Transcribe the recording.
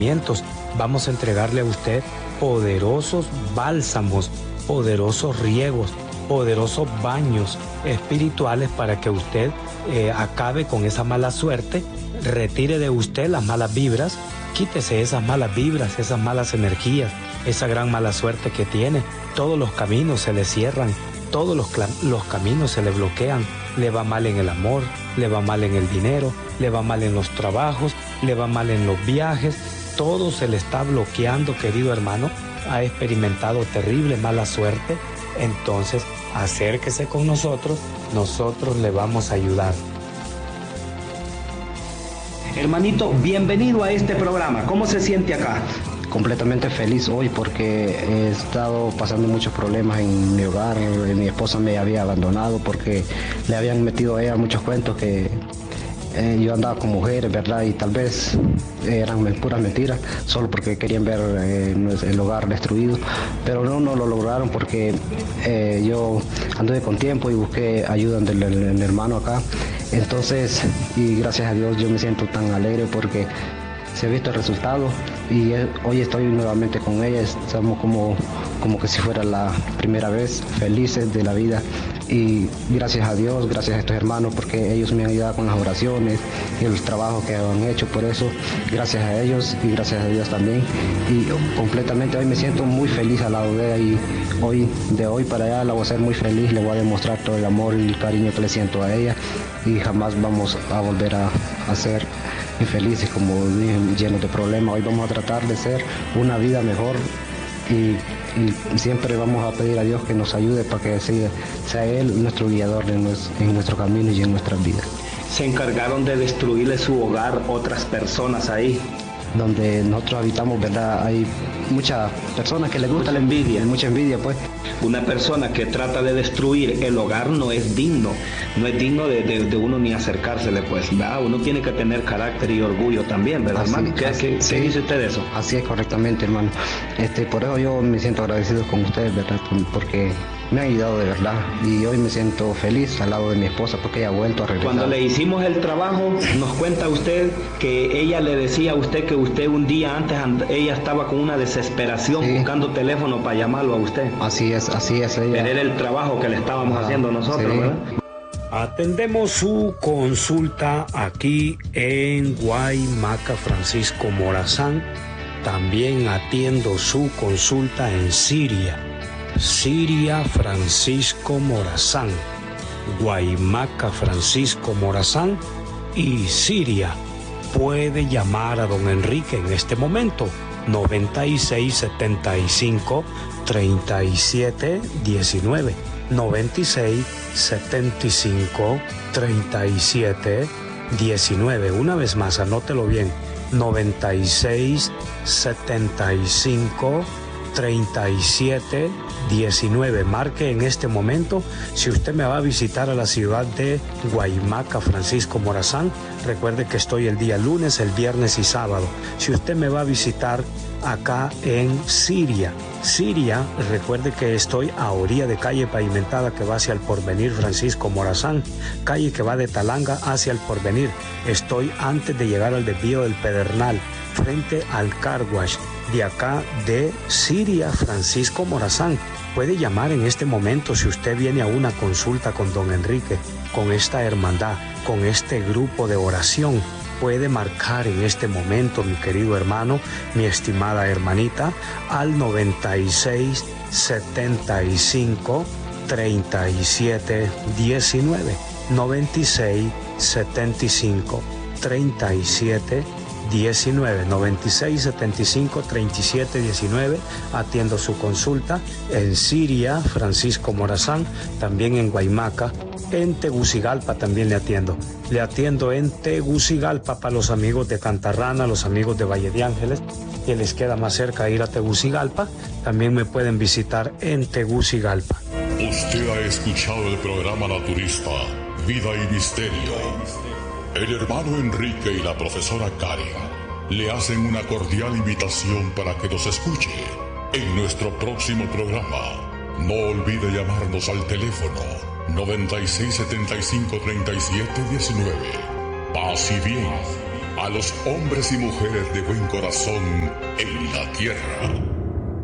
Vamos a entregarle a usted poderosos bálsamos, poderosos riegos, poderosos baños espirituales para que usted acabe con esa mala suerte, retire de usted las malas vibras, quítese esas malas vibras, esas malas energías, esa gran mala suerte que tiene. Todos los caminos se le cierran, todos los caminos se le bloquean. Le va mal en el amor, le va mal en el dinero, le va mal en los trabajos, le va mal en los viajes. Todo se le está bloqueando, querido hermano. Ha experimentado terrible mala suerte. Entonces, acérquese con nosotros le vamos a ayudar. Hermanito, bienvenido a este programa. ¿Cómo se siente acá? Completamente feliz hoy porque he estado pasando muchos problemas en mi hogar. Mi esposa me había abandonado porque le habían metido a ella muchos cuentos que yo andaba con mujeres, ¿verdad? Y tal vez eran puras mentiras, solo porque querían ver el hogar destruido. Pero no lo lograron porque yo anduve con tiempo y busqué ayuda del hermano acá. Entonces, y gracias a Dios yo me siento tan alegre porque se ha visto el resultado y hoy estoy nuevamente con ella. Estamos como que si fuera la primera vez, felices de la vida. Y gracias a Dios, gracias a estos hermanos, porque ellos me han ayudado con las oraciones y el trabajo que han hecho. Por eso, gracias a ellos y gracias a Dios también. Y completamente hoy me siento muy feliz al lado de ella y de hoy para allá la voy a hacer muy feliz. Le voy a demostrar todo el amor y el cariño que le siento a ella y jamás vamos a volver a ser infelices, como dije, llenos de problemas. Hoy vamos a tratar de ser una vida mejor y siempre vamos a pedir a Dios que nos ayude para que sea Él nuestro guiador en nuestro camino y en nuestras vidas. Se encargaron de destruirle su hogar otras personas ahí. Donde nosotros habitamos, ¿verdad? Hay muchas personas que les gusta la envidia, mucha envidia, pues. Una persona que trata de destruir el hogar no es digno de uno ni acercársele, pues. ¿Verdad? Uno tiene que tener carácter y orgullo también, ¿verdad, hermano? ¿Qué dice usted de eso? Así es, correctamente, hermano. Por eso yo me siento agradecido con ustedes, ¿verdad? Porque me han ayudado de verdad y hoy me siento feliz al lado de mi esposa porque ella ha vuelto a regresar. Cuando le hicimos el trabajo, nos cuenta usted que ella le decía a usted que usted un día antes ella estaba con una desesperación, sí, buscando teléfono para llamarlo a usted. Así es ella. Pero era el trabajo que le estábamos haciendo nosotros, sí, ¿verdad? Atendemos su consulta aquí en Guaymaca Francisco Morazán. También atiendo su consulta en Siria Francisco Morazán, Guaymaca Francisco Morazán y Siria. Puede llamar a don Enrique en este momento, 9675 3719, 9675 3719. Una vez más, anótelo bien, 9675 3719. Marque en este momento. Si usted me va a visitar a la ciudad de Guaymaca Francisco Morazán, recuerde que estoy el día lunes, el viernes y sábado. Si usted me va a visitar acá en Siria, recuerde que estoy a orilla de calle pavimentada que va hacia el Porvenir Francisco Morazán, calle que va de Talanga hacia el Porvenir. Estoy antes de llegar al desvío del Pedernal, frente al Car Wash de acá de Siria Francisco Morazán. Puede llamar en este momento si usted viene a una consulta con don Enrique, con esta hermandad, con este grupo de oración. Puede marcar en este momento, mi querido hermano, mi estimada hermanita, al 96 75 37 19, 96 75 37 19, 96 75 37 19. Atiendo su consulta en Siria Francisco Morazán, también en Guaymaca. En Tegucigalpa también le atiendo. Le atiendo en Tegucigalpa para los amigos de Cantarrana, los amigos de Valle de Ángeles, que les queda más cerca ir a Tegucigalpa. También me pueden visitar en Tegucigalpa. Usted ha escuchado el programa naturista Vida y Misterio. El hermano Enrique y la profesora Karen le hacen una cordial invitación para que nos escuche en nuestro próximo programa. No olvide llamarnos al teléfono 96 75 37 19. Paz y bien. a los hombres y mujeres de buen corazón en la tierra.